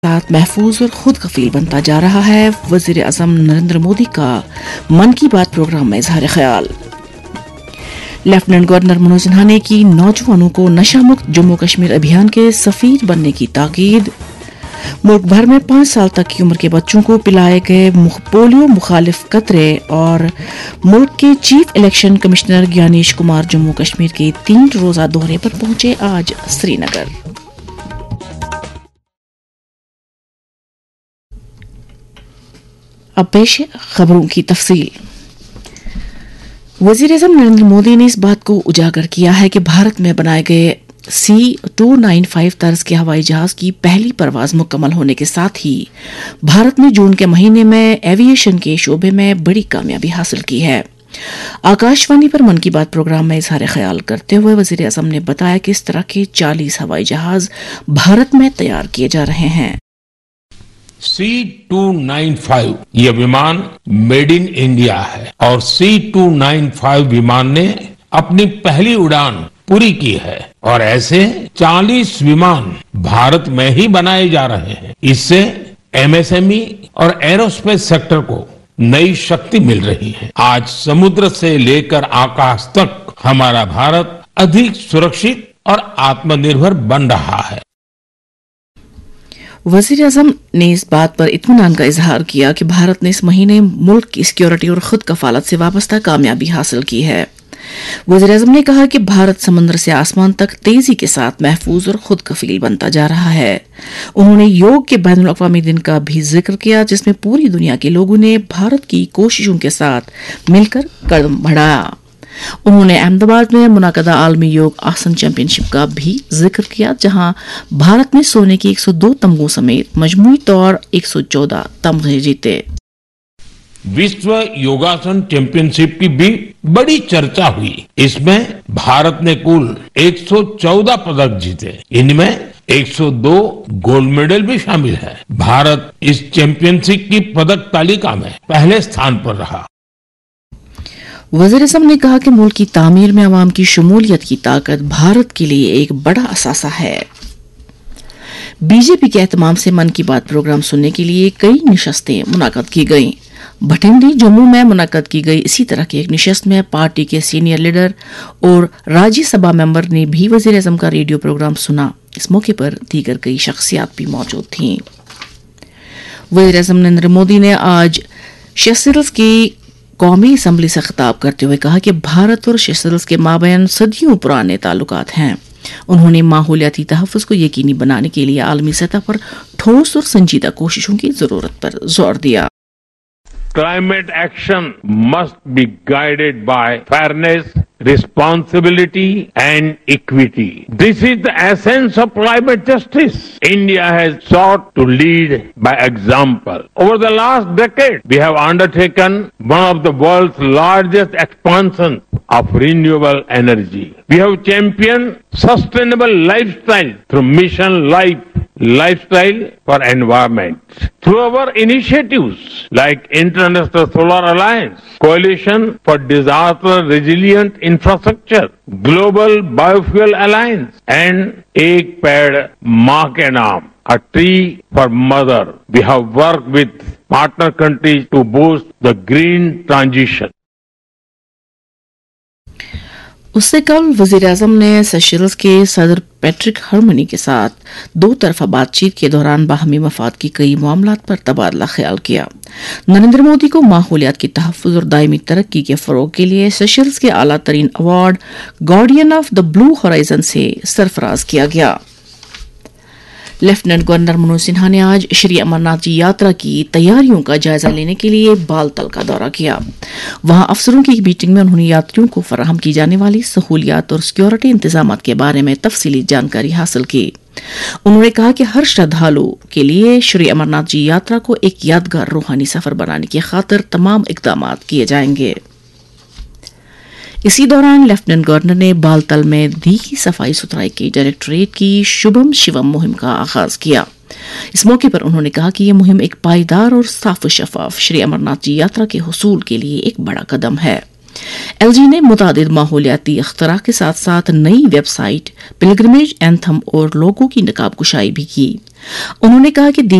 साथ महफूज और खुद कफील बनता जा रहा है। वजीर आजम नरेंद्र मोदी का मन की बात प्रोग्राम में इजहार ख्याल। लेफ्टिनेंट गवर्नर मनोज सिन्हा ने की नौजवानों को नशा मुक्त जम्मू कश्मीर अभियान के सफीर बनने की ताकीद। मुल्क भर में 5 साल तक की उम्र के बच्चों को पिलाए गए पोलियो मुखालिफ कतरे। और मुल्क के chief election commissioner Gyanesh Kumar Jammu Kashmir के 3 रोजा दौरे पर पहुंचे आज श्रीनगर। अब पेश है खबरों की तफसील। वजीर आजम नरेंद्र मोदी ने इस बात को उजागर किया है कि भारत में बनाए गए C-295 तर्ज के हवाई जहाज की पहली परवाज मुकम्मल होने के साथ ही भारत ने जून के महीने में एविएशन के शोबे में बड़ी कामयाबी हासिल की है। आकाशवाणी पर मन की बात प्रोग्राम में इजहार ख्याल करते हुए वजीर आजम ने बताया कि इस तरह के 40 हवाई जहाज भारत में तैयार किए जा रहे हैं। C-295 ये विमान मेड इन इंडिया है और C-295 विमान ने अपनी पहली उड़ान पूरी की है और ऐसे 40 विमान भारत में ही बनाए जा रहे हैं। इससे एमएसएमई और एरोस्पेस सेक्टर को नई शक्ति मिल रही है। आज समुद्र से लेकर आकाश तक हमारा भारत अधिक सुरक्षित और आत्मनिर्भर बन रहा है। वजीर आजम ने इस बात पर इत्मीनान का इजहार किया कि भारत ने इस महीने मुल्क की सिक्योरिटी और खुद कफालत से वाबस्ता कामयाबी हासिल की है। वजीर आजम ने कहा कि भारत समुद्र से आसमान तक तेजी के साथ महफूज और खुद कफील बनता जा रहा है। उन्होंने योग के बैनुल अक़वामी दिन का भी जिक्र किया, जिसमें पूरी दुनिया के लोगों ने भारत की कोशिशों के साथ मिलकर कदम बढ़ाया। उन्होंने अहमदाबाद में मुनाकदा आलमी योग आसन चैंपियनशिप का भी जिक्र किया, जहां भारत ने सोने की 102 तमगों समेत मजमूई तौर 114 तमगे जीते। विश्व योगासन चैंपियनशिप की भी बड़ी चर्चा हुई। इसमें भारत ने कुल 114 पदक जीते। इनमें 102 गोल्ड मेडल भी शामिल है। भारत इस चैंपियनशिप की पदक तालिका में पहले स्थान पर रहा। वज़ीर आज़म ने कहा कि मुल्क की तामीर में अवाम की शमूलियत की ताकत भारत के लिए एक बड़ा असासा है। बीजेपी के एहतमाम से मन की बात प्रोग्राम सुनने के लिए कई नशस्तें मुनाकद की गईं। भटिंडी जम्मू में मुनाकद की गई इसी तरह की एक नशस्त में पार्टी के सीनियर लीडर और राज्यसभा मेंबर ने भी वज़ीर आज़म का रेडियो प्रोग्राम सुना। इस मौके पर दीगर कई शख्सियात भी मौजूद थीं। वज़ीर आज़म नरेंद्र मोदी ने आज सेशेल्स की कौमी असम्बली से खिताब करते हुए कहा कि भारत और सेशेल्स के माबैन सदियों पुराने ताल्लुकात हैं। उन्होंने माहौलियाती तहफ़्फ़ुज़ को यकीनी बनाने के लिए आलमी सतह पर ठोस और संजीदा कोशिशों की जरूरत पर जोर दिया। Climate action must be guided by fairness, responsibility and equity. This is the essence of climate justice. India has sought to lead by example. Over the last decade, we have undertaken one of the world's largest expansions of renewable energy. We have championed sustainable lifestyle through Mission Life, Lifestyle for Environment. Through our initiatives like International Solar Alliance, Coalition for Disaster Resilient Infrastructure, Global Biofuel Alliance, and Ek Ped Maa Ke Naam, a tree for mother. We have worked with partner countries to boost the green transition. उससे कल वज़ीर आज़म ने Seychelles के सदर Patrick Herminie के साथ 2 तरफा बातचीत के दौरान बाहमी मफाद की कई मामलात पर तबादला ख्याल किया। नरेंद्र मोदी को माहौलियात की तहफ़्फ़ुज़ और दायमी तरक्की के फ़रोग़ के लिए सेशेल्स के आला तरीन award guardian of the blue horizon से सरफराज किया गया। लेफ्टिनेंट गवर्नर मनोज सिन्हा ने आज श्री अमरनाथ जी यात्रा की तैयारियों का जायजा लेने के लिए बालतल का दौरा किया। वहां अफसरों की एक मीटिंग में उन्होंने यात्रियों को फराहम की जाने वाली सहूलियात और सिक्योरिटी इंतजामात के बारे में तफसीली जानकारी हासिल की। उन्होंने कहा कि हर श्रद्धालु के लिए श्री अमरनाथ जी यात्रा को एक यादगार रूहानी सफर बनाने की खातिर तमाम इकदाम किए जाएंगे। इसी दौरान लेफ्टिनेंट गवर्नर ने बालतल में दीघी सफाई सुथराई की डायरेक्टरेट की शुभम शिवम मुहिम का आगाज किया। इस मौके पर उन्होंने कहा कि यह मुहिम एक पायदार और साफ शफाफ श्री अमरनाथ जी यात्रा के हुसूल के लिए एक बड़ा कदम है। एलजी ने मुतादिद माहौलियाती अख्तरा के साथ साथ नई वेबसाइट, पिलग्रिमेज एंथम और लोगों की नकाब कुशाई भी की। उन्होंने कहा कि